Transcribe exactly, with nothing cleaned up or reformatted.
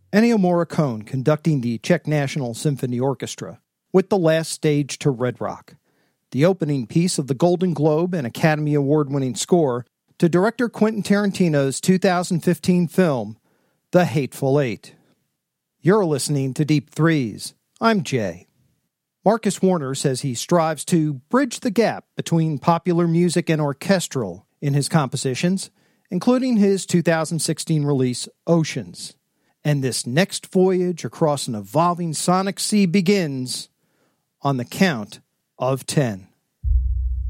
Ennio Morricone conducting the Czech National Symphony Orchestra with The Last Stage to Red Rock, the opening piece of the Golden Globe and Academy Award-winning score to director Quentin Tarantino's two thousand fifteen film, The Hateful Eight. You're listening to Deep Threes. I'm Jay. Marcus Warner says he strives to bridge the gap between popular music and orchestral in his compositions, including his two thousand sixteen release, Oceans. And this next voyage across an evolving sonic sea begins on the count of ten.